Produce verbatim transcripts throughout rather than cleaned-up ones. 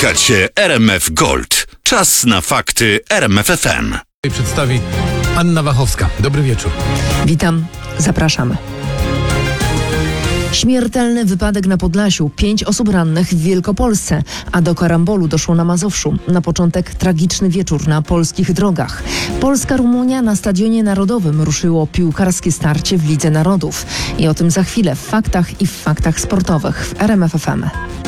Słuchacie R M F Gold. Czas na fakty R M F F M. Przedstawi Anna Wachowska. Dobry wieczór. Witam, zapraszamy. Śmiertelny wypadek na Podlasiu, pięć osób rannych w Wielkopolsce, a do karambolu doszło na Mazowszu. Na początek tragiczny wieczór na polskich drogach. Polska-Rumunia na Stadionie Narodowym ruszyło piłkarskie starcie w Lidze Narodów. I o tym za chwilę w faktach i w faktach sportowych w R M F F M.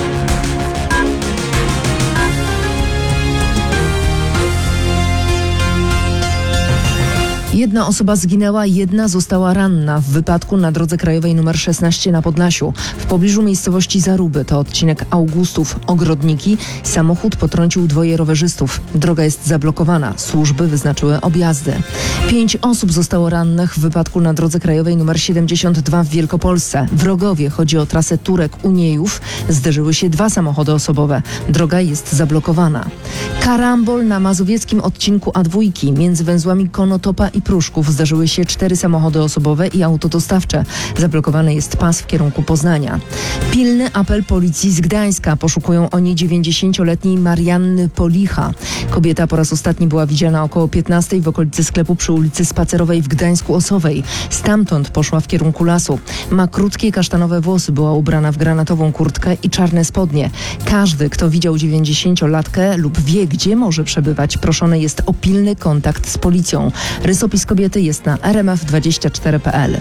Jedna osoba zginęła, jedna została ranna w wypadku na drodze krajowej nr szesnaście na Podlasiu. W pobliżu miejscowości Zaruby, to odcinek Augustów, Ogrodniki, samochód potrącił dwoje rowerzystów. Droga jest zablokowana, służby wyznaczyły objazdy. Pięć osób zostało rannych w wypadku na drodze krajowej nr siedemdziesiąt dwa w Wielkopolsce. W Rogowie, chodzi o trasę Turek-Uniejów, zderzyły się dwa samochody osobowe. Droga jest zablokowana. Karambol na mazowieckim odcinku A dwa między węzłami Konotopa i Pruszków zdarzyły się cztery samochody osobowe i auto dostawcze. Zablokowany jest pas w kierunku Poznania. Pilny apel policji z Gdańska. Poszukują oni dziewięćdziesięcioletniej Marianny Policha. Kobieta po raz ostatni była widziana około piętnastej w okolicy sklepu przy ulicy Spacerowej w Gdańsku-Osowej. Stamtąd poszła w kierunku lasu. Ma krótkie kasztanowe włosy, była ubrana w granatową kurtkę i czarne spodnie. Każdy, kto widział dziewięćdziesięciolatkę lub wie, gdzie może przebywać, proszony jest o pilny kontakt z policją. Rysopis kobiety jest na r m f dwadzieścia cztery kropka p l.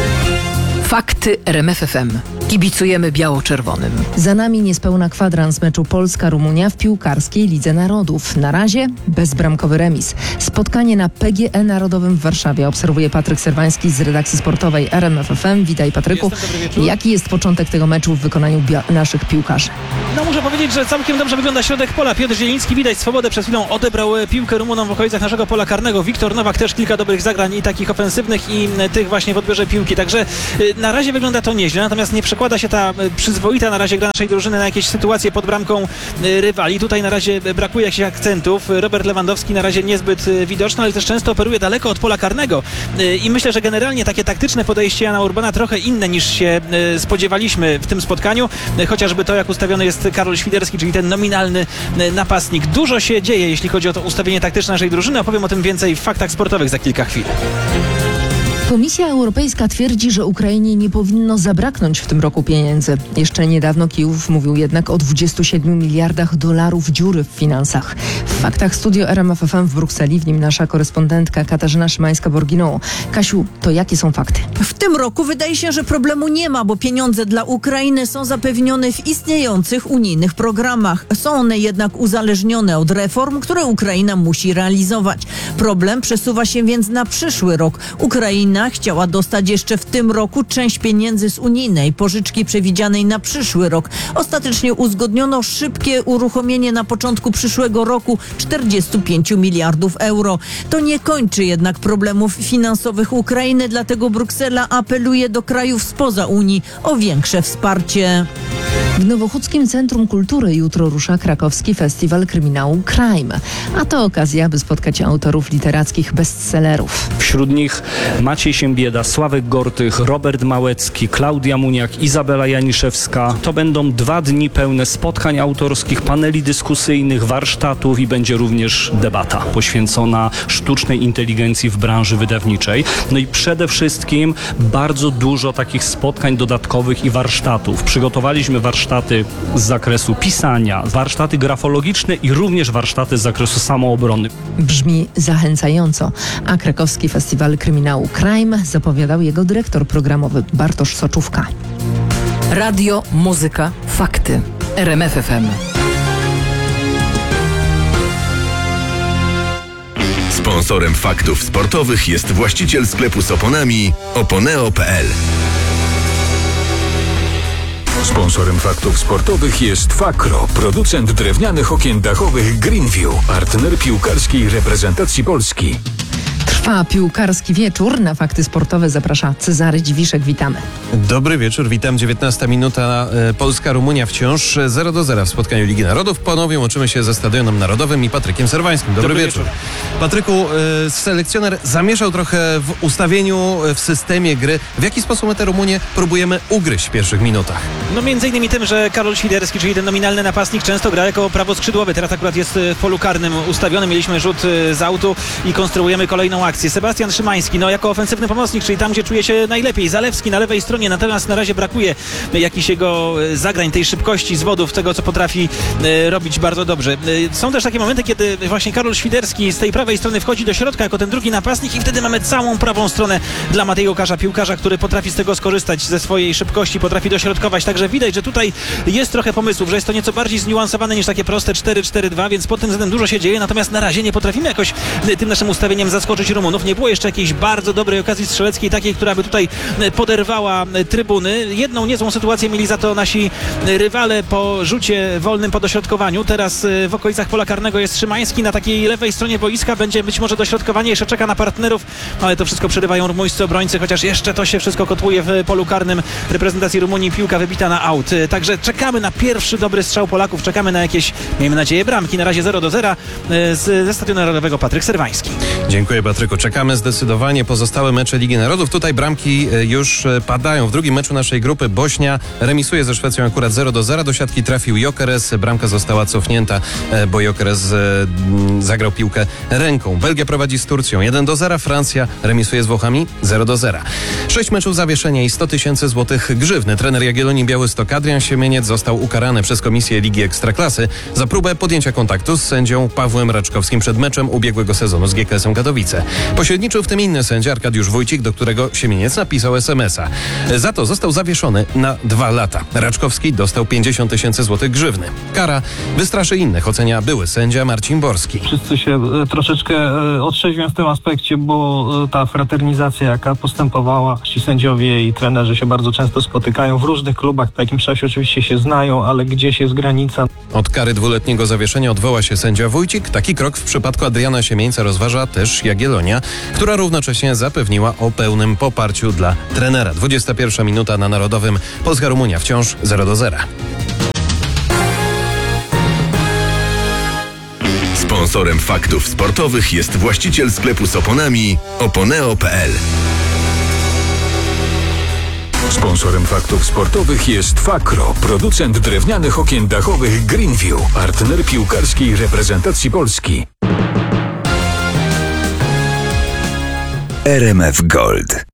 Fakty R M F F M. Kibicujemy biało-czerwonym. Za nami niespełna kwadrans meczu Polska-Rumunia w piłkarskiej Lidze Narodów. Na razie bezbramkowy remis. Spotkanie na P G E Narodowym w Warszawie obserwuje Patryk Serwański z redakcji sportowej R M F F M. Witaj, Patryku. Jaki jest początek tego meczu w wykonaniu bia- naszych piłkarzy? No muszę powiedzieć, że całkiem dobrze wygląda środek pola. Piotr Zieliński, widać swobodę, przed chwilą odebrał piłkę Rumunom w okolicach naszego pola karnego. Wiktor Nowak też kilka dobrych zagrań i takich ofensywnych i tych właśnie w odbiorze piłki. Także na razie wygląda to nieźle, natomiast nie przekłada się ta przyzwoita na razie gra naszej drużyny na jakieś sytuacje pod bramką rywali. Tutaj na razie brakuje jakichś akcentów. Robert Lewandowski na razie niezbyt widoczny, ale też często operuje daleko od pola karnego i myślę, że generalnie takie taktyczne podejście Jana Urbana trochę inne niż się spodziewaliśmy w tym spotkaniu, chociażby to, jak ustawiony jest Karol Świderski, czyli ten nominalny napastnik. Dużo się dzieje, jeśli chodzi o to ustawienie taktyczne naszej drużyny. Opowiem o tym więcej w faktach sportowych za kilka chwil. Komisja Europejska twierdzi, że Ukrainie nie powinno zabraknąć w tym roku pieniędzy. Jeszcze niedawno Kijów mówił jednak o dwudziestu siedmiu miliardach dolarów dziury w finansach. W faktach studio R M F F M w Brukseli, w nim nasza korespondentka Katarzyna Szymańska-Borginą. Kasiu, to jakie są fakty? W tym roku wydaje się, że problemu nie ma, bo pieniądze dla Ukrainy są zapewnione w istniejących unijnych programach. Są one jednak uzależnione od reform, które Ukraina musi realizować. Problem przesuwa się więc na przyszły rok. Ukraina chciała dostać jeszcze w tym roku część pieniędzy z unijnej pożyczki przewidzianej na przyszły rok. Ostatecznie uzgodniono szybkie uruchomienie na początku przyszłego roku czterdziestu pięciu miliardów euro. To nie kończy jednak problemów finansowych Ukrainy, dlatego Bruksela apeluje do krajów spoza Unii o większe wsparcie. W Nowochódzkim Centrum Kultury jutro rusza krakowski festiwal kryminału Crime. A to okazja, by spotkać autorów literackich bestsellerów. Wśród nich Maciej Siembieda, Sławek Gortych, Robert Małecki, Klaudia Muniak, Izabela Janiszewska. To będą dwa dni pełne spotkań autorskich, paneli dyskusyjnych, warsztatów i będzie również debata poświęcona sztucznej inteligencji w branży wydawniczej. No i przede wszystkim bardzo dużo takich spotkań dodatkowych i warsztatów. Przygotowaliśmy warsztaty z zakresu pisania, warsztaty grafologiczne i również warsztaty z zakresu samoobrony. Brzmi zachęcająco, a krakowski festiwal kryminału Crime zapowiadał jego dyrektor programowy Bartosz Soczówka. Radio, muzyka, fakty. R M F F M. Sponsorem faktów sportowych jest właściciel sklepu z oponami oponeo kropka p l. Sponsorem faktów sportowych jest Fakro, producent drewnianych okien dachowych Greenview, partner piłkarskiej reprezentacji Polski. Trwa piłkarski wieczór. Na fakty sportowe zaprasza Cezary Dziwiszek. Witamy. Dobry wieczór, witam. dziewiętnasta minuta. E, Polska-Rumunia wciąż zero do zera w spotkaniu Ligi Narodów. Ponownie łączymy się ze Stadionem Narodowym i Patrykiem Serwańskim. Dobry, Dobry wieczór. wieczór. Patryku, e, selekcjoner zamieszał trochę w ustawieniu, w systemie gry. W jaki sposób my tę Rumunię próbujemy ugryźć w pierwszych minutach? No między innymi tym, że Karol Świderski, czyli ten nominalny napastnik, często gra jako prawoskrzydłowy. Teraz akurat jest w polu karnym ustawiony. Mieliśmy rzut z autu i konstruujemy kolejną akcję. Sebastian Szymański, no jako ofensywny pomocnik, czyli tam, gdzie czuje się najlepiej. Zalewski na lewej stronie, natomiast na razie brakuje jakichś jego zagrań, tej szybkości, zwodów, tego, co potrafi e, robić bardzo dobrze. E, są też takie momenty, kiedy właśnie Karol Świderski z tej prawej strony wchodzi do środka jako ten drugi napastnik i wtedy mamy całą prawą stronę dla Matei Łukasza, piłkarza, który potrafi z tego skorzystać, ze swojej szybkości, potrafi dośrodkować. Także widać, że tutaj jest trochę pomysłów, że jest to nieco bardziej zniuansowane niż takie proste cztery cztery dwa, więc pod tym względem dużo się dzieje, natomiast na razie nie potrafimy jakoś tym naszym ustawieniem zaskoczyć Rumunów. Nie było jeszcze jakiejś bardzo dobrej okazji strzeleckiej, takiej, która by tutaj poderwała trybuny. Jedną niezłą sytuację mieli za to nasi rywale po rzucie wolnym po dośrodkowaniu. Teraz w okolicach pola karnego jest Szymański, na takiej lewej stronie boiska będzie być może dośrodkowanie, jeszcze czeka na partnerów, ale to wszystko przerywają rumuńscy obrońcy, chociaż jeszcze to się wszystko kotłuje w polu karnym reprezentacji Rumunii, piłka wybita na aut. Także czekamy na pierwszy dobry strzał Polaków, czekamy na jakieś, miejmy nadzieję, bramki. Na razie zero do zera z, ze Stadionu Narodowego Patryk Serwański. Dziękuję, Patryku. Czekamy zdecydowanie. Pozostałe mecze Ligi Narodów. Tutaj bramki już padają. W drugim meczu naszej grupy Bośnia remisuje ze Szwecją akurat zero do zera. Do siatki trafił Gyökeres. Bramka została cofnięta, bo Gyökeres zagrał piłkę ręką. Belgia prowadzi z Turcją jeden do zera. Francja remisuje z Włochami zero do zera. Sześć meczów zawieszenia i sto tysięcy złotych grzywny. Trener Jagiellonii Białystok Adrian Siemieniec został ukarany przez Komisję Ligi Ekstraklasy za próbę podjęcia kontaktu z sędzią Pawłem Raczkowskim przed meczem ubiegłego sezonu z G K S-em Katowice. Pośredniczył w tym inny sędzia Arkadiusz Wójcik, do którego Siemieniec napisał es em es a. Za to został zawieszony na dwa lata. Raczkowski dostał pięćdziesiąt tysięcy złotych grzywny. Kara wystraszy innych, ocenia były sędzia Marcin Borski. Wszyscy się e, troszeczkę e, otrzeźwią w tym aspekcie, bo e, ta fraternizacja, jaka postępowała, ci sędziowie i trenerzy się bardzo często spotykają w różnych klubach, po jakimś czasie oczywiście się znają, ale gdzieś jest granica. Od kary dwuletniego zawieszenia odwoła się sędzia Wójcik. Taki krok w przypadku Adriana Siemieńca rozważa też Jagiellonia, która równocześnie zapewniła o pełnym poparciu dla trenera. dwudziesta pierwsza minuta na Narodowym. Polska-Rumunia wciąż zero do zera. Sponsorem faktów sportowych jest właściciel sklepu z oponami oponeo kropka pe el. Sponsorem faktów sportowych jest Fakro, producent drewnianych okien dachowych Greenview, partner piłkarskiej reprezentacji Polski. R M F Gold.